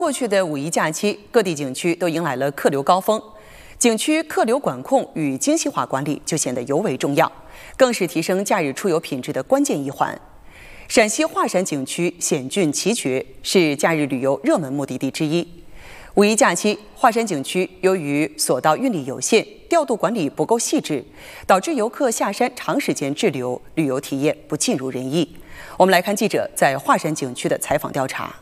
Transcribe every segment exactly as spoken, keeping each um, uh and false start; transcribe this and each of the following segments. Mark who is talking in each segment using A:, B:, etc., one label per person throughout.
A: 过去的五一假期，各地景区都迎来了客流高峰，景区客流管控与精细化管理就显得尤为重要，更是提升假日出游品质的关键一环。陕西华山景区险峻奇绝，是假日旅游热门目的地之一。五一假期，华山景区由于索道运力有限，调度管理不够细致，导致游客下山长时间滞留，旅游体验不尽如人意。我们来看记者在华山景区的采访调查。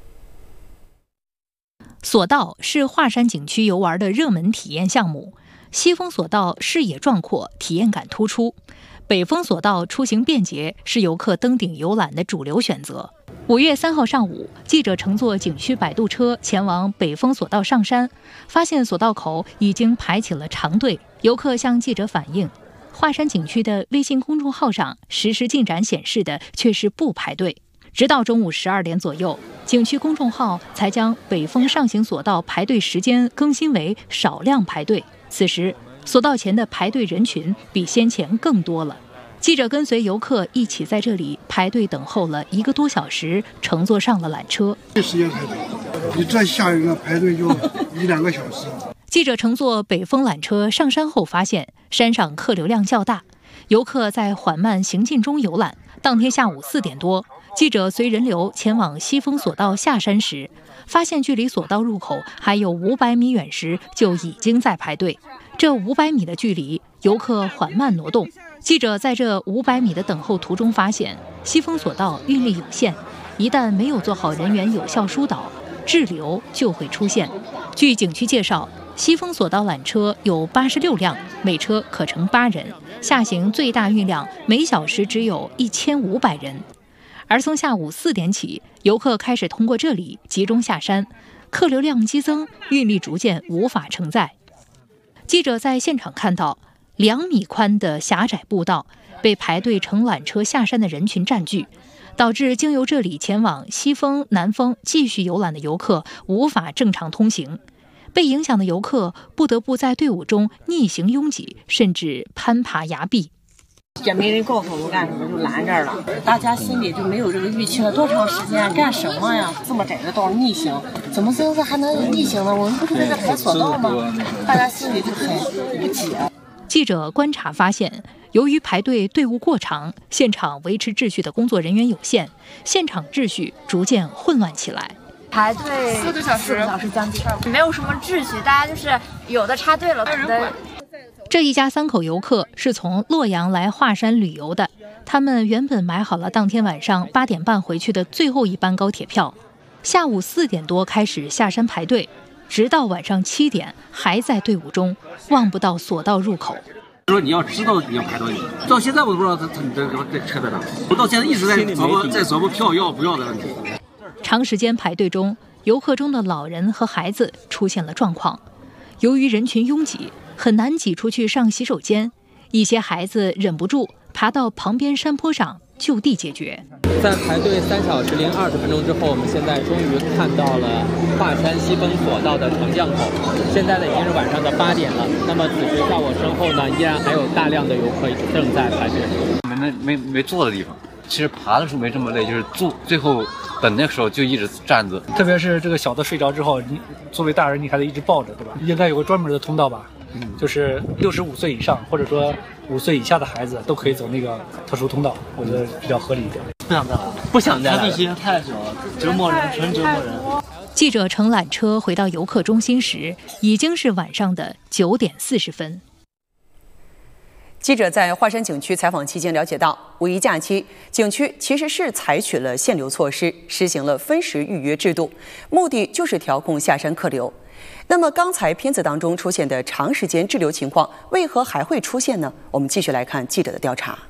B: 索道是华山景区游玩的热门体验项目，西风索道视野壮阔，体验感突出；北风索道出行便捷，是游客登顶游览的主流选择。五月三号上午，记者乘坐景区摆渡车前往北风索道上山，发现索道口已经排起了长队。游客向记者反映，华山景区的微信公众号上实时进展显示的却是不排队。直到中午十二点左右，景区公众号才将北风上行索道排队时间更新为少量排队。此时，索道前的排队人群比先前更多了。记者跟随游客一起在这里排队等候了一个多小时，乘坐上了缆车。
C: 这时间排队，你再下一个排队就一两个小时。
B: 记者乘坐北风缆车上山后发现，山上客流量较大，游客在缓慢行进中游览。当天下午四点多，记者随人流前往西风索道下山时，发现距离索道入口还有五百米远时就已经在排队。这五百米的距离，游客缓慢挪动。记者在这五百米的等候途中发现，西风索道运力有限，一旦没有做好人员有效疏导，滞留就会出现。据景区介绍，西风索道缆车有八十六辆，每车可乘八人，下行最大运量每小时只有一千五百人。而从下午四点起，游客开始通过这里集中下山，客流量激增，运力逐渐无法承载。记者在现场看到，两米宽的狭窄步道被排队乘缆车下山的人群占据，导致经由这里前往西风、南风继续游览的游客无法正常通行。被影响的游客不得不在队伍中逆行拥挤，甚至攀爬崖壁。
D: 也没人告诉我们干什么，就拦这儿了。大家心里就没有这个预期了，多长时间干什么呀？这么窄的道逆行，怎么现在还能逆行呢？我们不是在这排索道吗？大家心里就很无解。
B: 记者观察发现，由于排队队伍过长，现场维持秩序的工作人员有限，现场秩序逐渐混乱起来。
E: 排队四个小时，四个小时将近，没有什么秩序，大家就是有的插队了，有的。
B: 这一家三口游客是从洛阳来华山旅游的，他们原本买好了当天晚上八点半回去的最后一班高铁票，下午四点多开始下山排队，直到晚上七点还在队伍中，望不到索道入口。
F: 说你要知道你要排多久，到现在我都不知道他他你这这车在哪，我到现在一直在琢磨在琢磨票要不要的问题。
B: 长时间排队中，游客中的老人和孩子出现了状况。由于人群拥挤，很难挤出去上洗手间，一些孩子忍不住爬到旁边山坡上就地解决。
G: 在排队三小时零二十分钟之后，我们现在终于看到了华山西风索道的乘降口。现在呢已经是晚上的八点了，那么此时在我身后呢，依然还有大量的游客正在排队。
H: 没没没没坐的地方，其实爬的时候没这么累，就是坐最后等那个时候就一直站着。
I: 特别是这个小的睡着之后，你作为大人你还得一直抱着，对吧？应该有个专门的通道吧？嗯，就是六十五岁以上或者说五岁以下的孩子都可以走那个特殊通道，我觉得比较合理一点。
J: 不想再来了，不想再来了，排队时间太久了，折磨人，纯折磨人。
B: 记者乘缆车回到游客中心时，已经是晚上的九点四十分。
A: 记者在华山景区采访期间了解到，五一假期景区其实是采取了限流措施，实行了分时预约制度，目的就是调控下山客流。那么刚才片子当中出现的长时间滞留情况为何还会出现呢？我们继续来看记者的调查。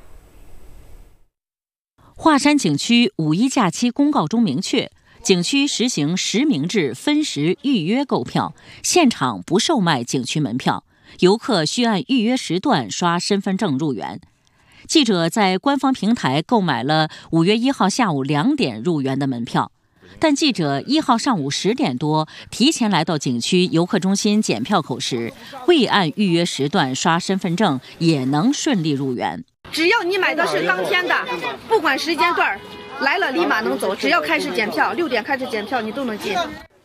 K: 华山景区五一假期公告中明确，景区实行实名制分时预约购票，现场不售卖景区门票，游客需按预约时段刷身份证入园。记者在官方平台购买了五月一号下午两点入园的门票，但记者一号上午十点多提前来到景区游客中心检票口时，未按预约时段刷身份证也能顺利入园。
L: 只要你买的是当天的，不管时间段，来了立马能走，只要开始检票，六点开始检票，你都能进。